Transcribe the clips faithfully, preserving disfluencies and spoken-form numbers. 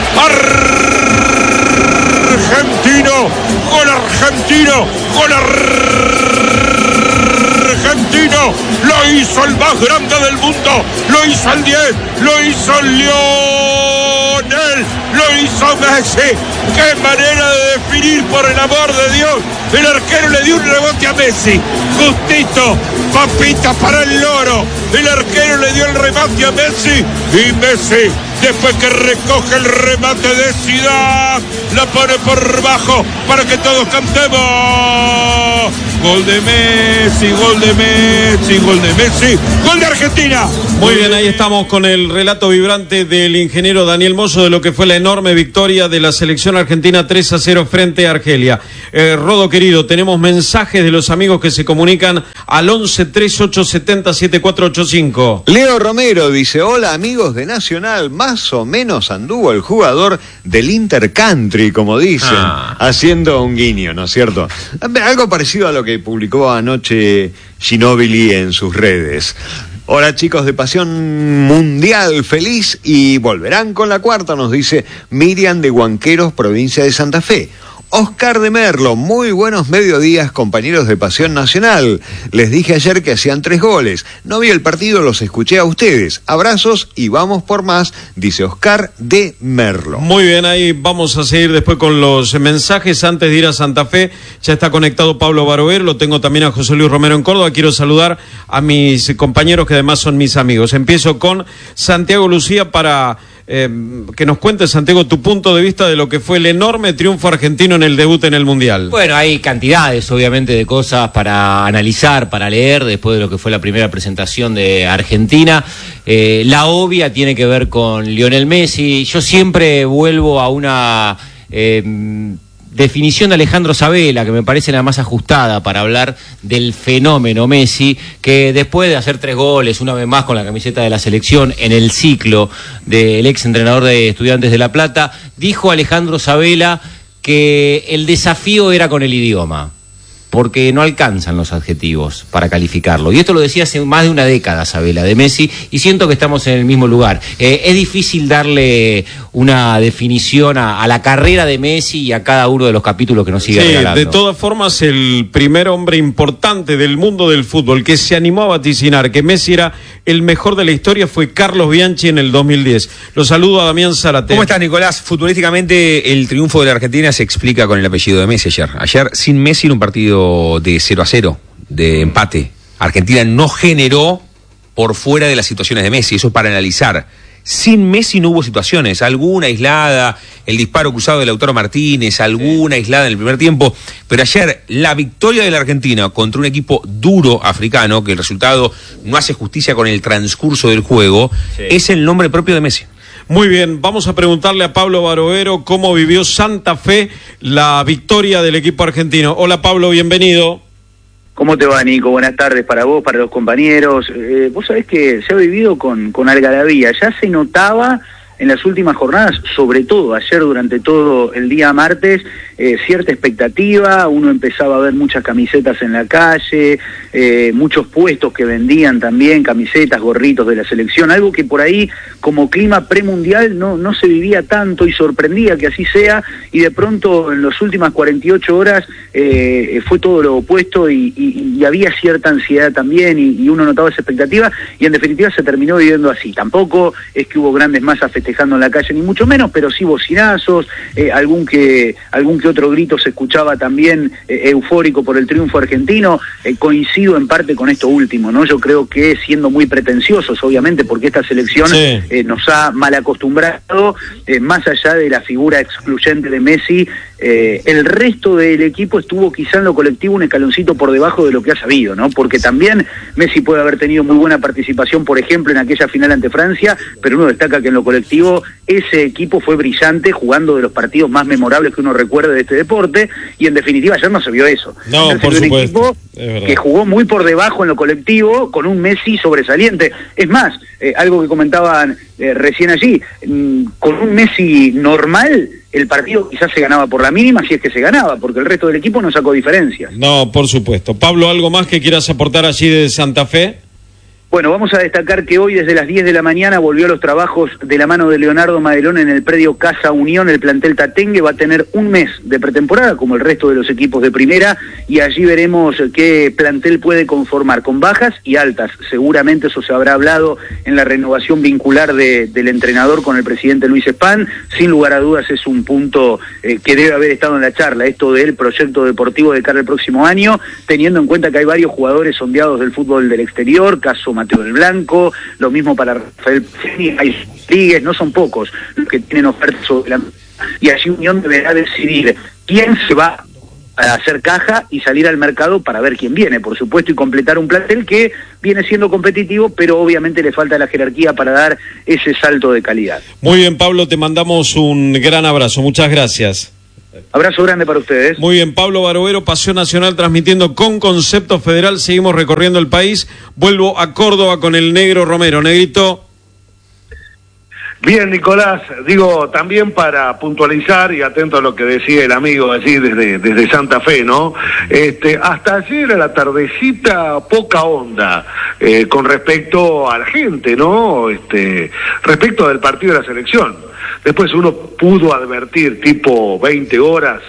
Argentino, gol argentino, gol argentino, lo hizo el más grande del mundo, lo hizo el diez, lo hizo Lionel, lo hizo Messi. Qué manera de definir, por el amor de Dios. El arquero le dio un rebote a Messi, justito, papita para el loro. El arquero le dio el remate a Messi y Messi, después que recoge el remate de Zidane, la pone por bajo para que todos cantemos. Gol de Messi, gol de Messi, gol de Messi, gol de Argentina. Muy bien, ahí estamos con el relato vibrante del ingeniero Daniel Mozo de lo que fue la enorme victoria de la selección argentina tres a cero frente a Argelia. Eh, Rodo querido, tenemos mensajes de los amigos que se comunican al once treinta y ocho setenta setenta y cuatro ochenta y cinco. Leo Romero dice: hola amigos de Nacional, más o menos anduvo el jugador del Intercountry, como dicen, ah. haciendo un guiño, ¿no es cierto? Algo parecido a lo que publicó anoche Ginóbili en sus redes. Hola chicos de Pasión Mundial, feliz, y volverán con la cuarta, nos dice Miriam de Huanqueros, provincia de Santa Fe. Oscar de Merlo, muy buenos mediodías, compañeros de Pasión Nacional. Les dije ayer que hacían tres goles. No vi el partido, los escuché a ustedes. Abrazos y vamos por más, dice Oscar de Merlo. Muy bien, ahí vamos a seguir después con los mensajes. Antes de ir a Santa Fe, ya está conectado Pablo Barover, lo tengo también a José Luis Romero en Córdoba. Quiero saludar a mis compañeros que además son mis amigos. Empiezo con Santiago Lucía para... Eh, que nos cuentes, Santiago, tu punto de vista de lo que fue el enorme triunfo argentino en el debut en el Mundial. Bueno, hay cantidades, obviamente, de cosas para analizar, para leer, después de lo que fue la primera presentación de Argentina. Eh, la obvia tiene que ver con Lionel Messi. Yo siempre vuelvo a una... Eh, definición de Alejandro Sabela, que me parece la más ajustada para hablar del fenómeno Messi, que después de hacer tres goles, una vez más con la camiseta de la selección en el ciclo del ex entrenador de Estudiantes de La Plata, dijo Alejandro Sabela que el desafío era con el idioma, porque no alcanzan los adjetivos para calificarlo. Y esto lo decía hace más de una década Sabela de Messi, y siento que estamos en el mismo lugar. Eh, es difícil darle una definición a, a la carrera de Messi y a cada uno de los capítulos que nos sigue sí, regalando. De todas formas, el primer hombre importante del mundo del fútbol que se animó a vaticinar que Messi era el mejor de la historia fue Carlos Bianchi en el dos mil diez. Lo saludo a Damián Zárate. ¿Cómo estás, Nicolás? Futbolísticamente, el triunfo de la Argentina se explica con el apellido de Messi ayer. Ayer, sin Messi, en un partido de cero a cero, de empate. Argentina no generó por fuera de las situaciones de Messi, eso es para analizar. Sin Messi no hubo situaciones, alguna aislada, el disparo cruzado de Lautaro Martínez, alguna sí. aislada en el primer tiempo, pero ayer la victoria de la Argentina contra un equipo duro africano, que el resultado no hace justicia con el transcurso del juego, sí. es el nombre propio de Messi. Muy bien, vamos a preguntarle a Pablo Baroero cómo vivió Santa Fe la victoria del equipo argentino. Hola Pablo, bienvenido. ¿Cómo te va, Nico? Buenas tardes para vos, para los compañeros. Eh, vos sabés que se ha vivido con, con algarabía. Ya se notaba en las últimas jornadas, sobre todo ayer durante todo el día martes, eh, cierta expectativa. Uno empezaba a ver muchas camisetas en la calle, eh, muchos puestos que vendían también camisetas, gorritos de la selección, algo que por ahí como clima premundial no, no se vivía tanto, y sorprendía que así sea, y de pronto en las últimas cuarenta y ocho horas eh, fue todo lo opuesto, y, y, y había cierta ansiedad también, y, y uno notaba esa expectativa, y en definitiva se terminó viviendo así. Tampoco es que hubo grandes masas festejando en la calle, ni mucho menos, pero sí bocinazos, eh, algún que algún que otro grito se escuchaba también eh, eufórico por el triunfo argentino. Eh, coincido en parte con esto último, ¿no? Yo creo que siendo muy pretenciosos, obviamente, porque esta selección sí. eh, nos ha mal acostumbrado, eh, más allá de la figura excluyente de Messi, eh, el resto del equipo estuvo quizá en lo colectivo un escaloncito por debajo de lo que ha sabido, ¿no? Porque también Messi puede haber tenido muy buena participación, por ejemplo, en aquella final ante Francia, pero uno destaca que en lo colectivo ese equipo fue brillante, jugando de los partidos más memorables que uno recuerde de este deporte, y en definitiva ayer no se vio eso. No, ayer por se vio un supuesto. equipo que jugó muy por debajo en lo colectivo, con un Messi sobresaliente. Es más, eh, algo que comentaban eh, recién allí, mmm, con un Messi normal, el partido quizás se ganaba por la mínima, si es que se ganaba, porque el resto del equipo no sacó diferencias. No, por supuesto. Pablo, ¿algo más que quieras aportar allí de Santa Fe? Bueno, vamos a destacar que hoy desde las diez de la mañana volvió a los trabajos de la mano de Leonardo Madelón en el predio Casa Unión. El plantel Tatengue va a tener un mes de pretemporada como el resto de los equipos de primera y allí veremos qué plantel puede conformar con bajas y altas. Seguramente eso se habrá hablado en la renovación vincular de, del entrenador con el presidente Luis Spahn. Sin lugar a dudas es un punto eh, que debe haber estado en la charla, esto del proyecto deportivo de cara al próximo año, teniendo en cuenta que hay varios jugadores sondeados del fútbol del exterior, caso Mateo del Blanco, lo mismo para Rafael Pessini, hay Rodríguez, no son pocos los que tienen ofertas sobre la mesa, y allí Unión deberá decidir quién se va a hacer caja y salir al mercado para ver quién viene, por supuesto, y completar un plantel que viene siendo competitivo, pero obviamente le falta la jerarquía para dar ese salto de calidad. Muy bien, Pablo, te mandamos un gran abrazo, muchas gracias. Abrazo grande para ustedes. Muy bien, Pablo Barovero, Pasión Nacional, transmitiendo con Concepto Federal. Seguimos recorriendo el país. Vuelvo a Córdoba con el Negro Romero. Negrito. Bien, Nicolás, digo, también para puntualizar y atento a lo que decía el amigo allí desde, desde Santa Fe, ¿no? Este, hasta ayer a la tardecita poca onda eh, con respecto a la gente, ¿no? Este, respecto del partido de la selección. Después uno pudo advertir, tipo veinte horas,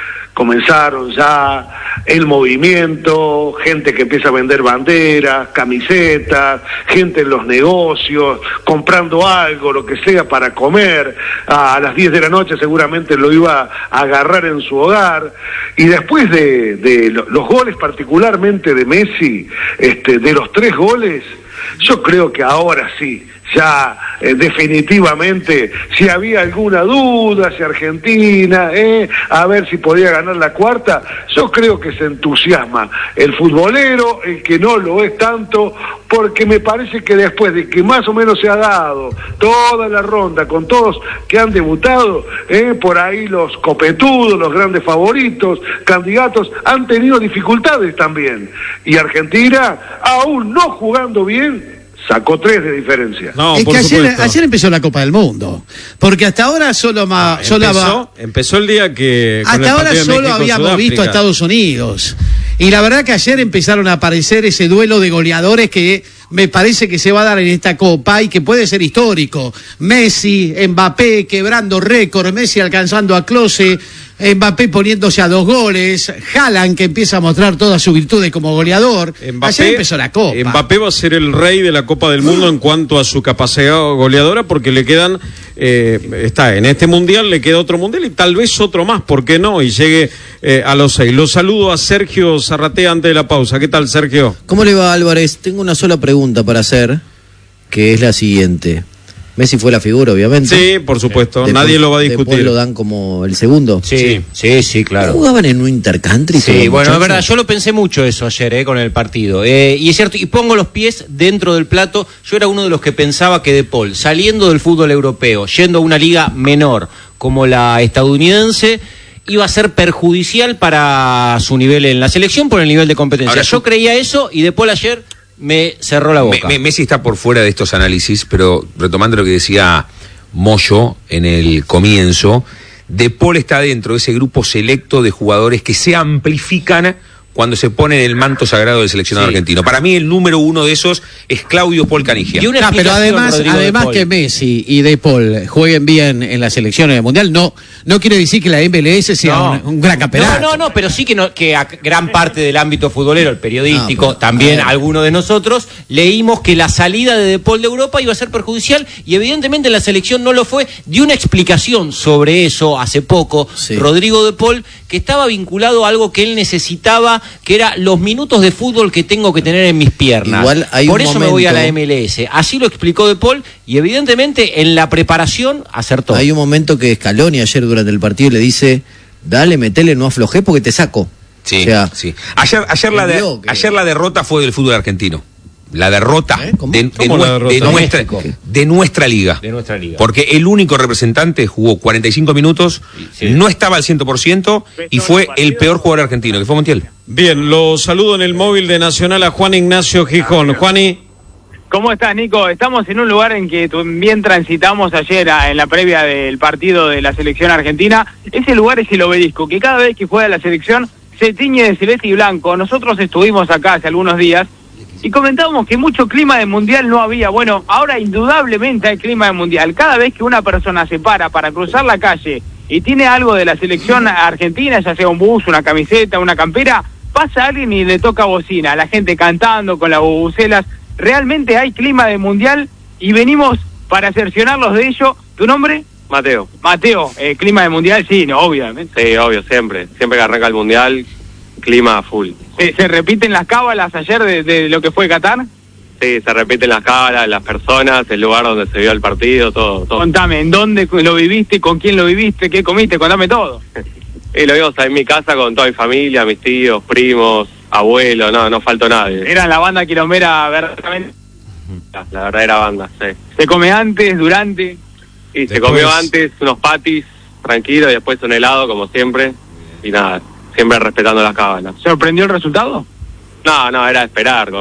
comenzaron ya el movimiento, gente que empieza a vender banderas, camisetas, gente en los negocios, comprando algo, lo que sea para comer. A las diez de la noche seguramente lo iba a agarrar en su hogar. Y después de, de los goles, particularmente de Messi, este, de los tres goles, yo creo que ahora sí, ya eh, definitivamente, si había alguna duda, si Argentina, eh, a ver si podía ganar la cuarta, yo creo que se entusiasma el futbolero, el que no lo es tanto, porque me parece que después de que más o menos se ha dado toda la ronda con todos que han debutado, eh, por ahí los copetudos, los grandes favoritos, candidatos, han tenido dificultades también, y Argentina, aún no jugando bien, sacó tres de diferencia. No, es que ayer, ayer empezó la Copa del Mundo, porque hasta ahora solo, ma, ah, solo empezó, empezó el día que con hasta ahora solo habíamos visto a Estados Unidos, y la verdad que ayer empezaron a aparecer ese duelo de goleadores que me parece que se va a dar en esta Copa y que puede ser histórico. Messi, Mbappé quebrando récord, Messi alcanzando a Klose, Mbappé poniéndose a dos goles, Haaland que empieza a mostrar todas sus virtudes como goleador. Mbappé, ayer empezó la Copa. Mbappé va a ser el rey de la Copa del Mundo en cuanto a su capacidad goleadora, porque le quedan, eh, está en este Mundial, le queda otro Mundial y tal vez otro más, ¿por qué no? Y llegue eh, a los seis. Los saludo a Sergio Zarratea antes de la pausa. ¿Qué tal, Sergio? ¿Cómo le va, Álvarez? Tengo una sola pregunta para hacer, que es la siguiente. Messi fue la figura, obviamente. Sí, por supuesto, de nadie por, lo va a discutir. Después lo dan como el segundo. Sí, sí, sí, claro. ¿Jugaban en un intercountry? Sí, bueno, es verdad, yo lo pensé mucho eso ayer, eh, con el partido. Eh, y es cierto, y pongo los pies dentro del plato. Yo era uno de los que pensaba que De Paul, saliendo del fútbol europeo, yendo a una liga menor como la estadounidense, iba a ser perjudicial para su nivel en la selección por el nivel de competencia. Ahora, yo creía eso y De Paul ayer me cerró la boca. Me, me, Messi está por fuera de estos análisis, pero retomando lo que decía Moyo en el comienzo, De Paul está dentro de ese grupo selecto de jugadores que se amplifican cuando se pone en el manto sagrado del seleccionado sí. argentino. Para mí el número uno de esos es Claudio Paul Canigia. Y una ah, pero además, además que Messi y De Paul jueguen bien en las selecciones del Mundial, no, no quiere decir que la M L S sea no. un, un gran campeonato. No, no, no, pero sí que, no, que a gran parte del ámbito futbolero, el periodístico, no, pero, también algunos de nosotros, leímos que la salida de De Paul de Europa iba a ser perjudicial y evidentemente la selección no lo fue. Dio una explicación sobre eso hace poco, sí. Rodrigo De Paul, que estaba vinculado a algo que él necesitaba, que era los minutos de fútbol que tengo que tener en mis piernas. Igual hay Por un eso momento, me voy a la M L S. Así lo explicó De Paul y evidentemente en la preparación acertó. Hay un momento que Scaloni ayer durante el partido le dice, dale, metele, no aflojé porque te saco. Sí, o sea, sí. Ayer, ayer, la, de, que... ayer la derrota fue del fútbol argentino. La derrota, ¿Eh? de, de, ¿Cómo la derrota? De, nuestra, de nuestra liga. De nuestra liga. Porque el único representante jugó cuarenta y cinco minutos, sí. no estaba al cien por ciento y fue el peor jugador argentino, que fue Montiel. Bien, lo saludo en el móvil de Nacional a Juan Ignacio Gijón. Juani. ¿Cómo estás, Nico? Estamos en un lugar en que también transitamos ayer a, en la previa del partido de la selección argentina. Ese lugar es el Obelisco, que cada vez que juega la selección se tiñe de celeste y blanco. Nosotros estuvimos acá hace algunos días y comentábamos que mucho clima de mundial no había. Bueno, ahora indudablemente hay clima de mundial. Cada vez que una persona se para para cruzar la calle y tiene algo de la selección argentina, ya sea un bus, una camiseta, una campera, pasa alguien y le toca bocina, la gente cantando con las bubucelas. Realmente hay clima de mundial y venimos para cerciorarlos de ello. ¿Tu nombre? Mateo. Mateo, eh, clima de mundial, sí, no, obviamente. Sí, obvio, siempre. Siempre que arranca el mundial, clima full. ¿Se, se repiten las cábalas ayer de, de lo que fue Qatar? Sí, se repiten las cábalas, las personas, el lugar donde se vio el partido, todo, todo. Contame, ¿en dónde lo viviste? ¿Con quién lo viviste? ¿Qué comiste? Contame todo. Y lo vimos en mi casa con toda mi familia, mis tíos, primos, abuelos, no, no faltó nadie. Eran la banda quilombera verdaderamente. La, la verdadera banda, sí. ¿Se come antes, durante? Y se comió antes unos patis, tranquilo, y después un helado, como siempre. Y nada, siempre respetando las cábalas. ¿Sorprendió el resultado? No, no, era esperar.